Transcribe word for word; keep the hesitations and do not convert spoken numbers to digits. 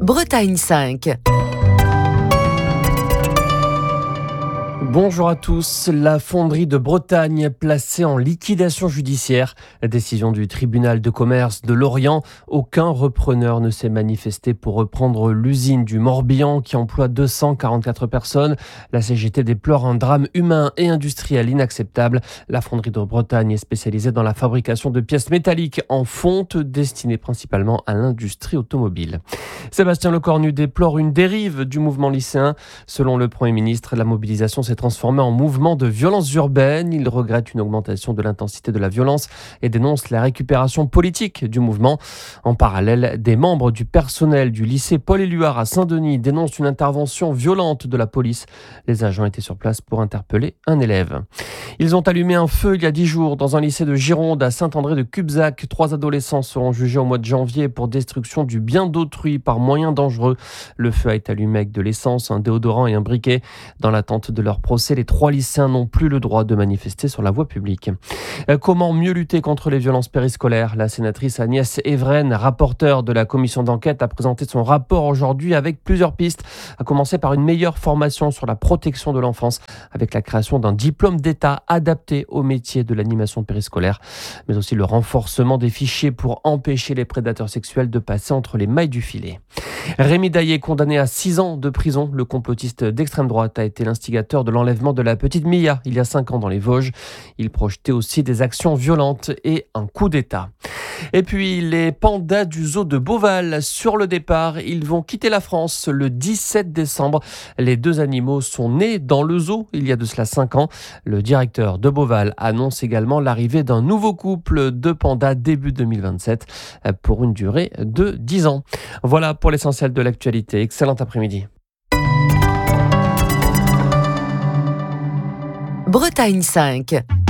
Bretagne cinq. Bonjour à tous. La fonderie de Bretagne placée en liquidation judiciaire. Décision du tribunal de commerce de Lorient. Aucun repreneur ne s'est manifesté pour reprendre l'usine du Morbihan qui emploie deux cent quarante-quatre personnes. La C G T déplore un drame humain et industriel inacceptable. La fonderie de Bretagne est spécialisée dans la fabrication de pièces métalliques en fonte destinées principalement à l'industrie automobile. Sébastien Lecornu déplore une dérive du mouvement lycéen. Selon le Premier ministre, la mobilisation s'est transformée en mouvement de violence urbaine. Il regrette une augmentation de l'intensité de la violence et dénonce la récupération politique du mouvement. En parallèle, des membres du personnel du lycée Paul-Éluard à Saint-Denis dénoncent une intervention violente de la police. Les agents étaient sur place pour interpeller un élève. Ils ont allumé un feu il y a dix jours dans un lycée de Gironde à Saint-André-de-Cubzac. Trois adolescents seront jugés au mois de janvier pour destruction du bien d'autrui par moyens dangereux. Le feu a été allumé avec de l'essence, un déodorant et un briquet. Dans l'attente de leur procès, les trois lycéens n'ont plus le droit de manifester sur la voie publique. Comment mieux lutter contre les violences périscolaires ? La sénatrice Agnès Evren, rapporteure de la commission d'enquête, a présenté son rapport aujourd'hui avec plusieurs pistes, à commencer par une meilleure formation sur la protection de l'enfance, avec la création d'un diplôme d'État adapté au métier de l'animation périscolaire, mais aussi le renforcement des fichiers pour empêcher les prédateurs sexuels de passer entre les mailles du filet. Rémi Daillé, condamné à six ans de prison, le complotiste d'extrême droite a été l'instigateur de l'enlèvement de la petite Mia il y a cinq ans dans les Vosges. Il projetait aussi des actions violentes et un coup d'État. Et puis les pandas du zoo de Beauval sur le départ, ils vont quitter la France le dix-sept décembre. Les deux animaux sont nés dans le zoo il y a de cela cinq ans. Le directeur de Beauval annonce également l'arrivée d'un nouveau couple de pandas début deux mille vingt-sept pour une durée de dix ans. Voilà pour l'essentiel de l'actualité. Excellent après-midi. Bretagne cinq.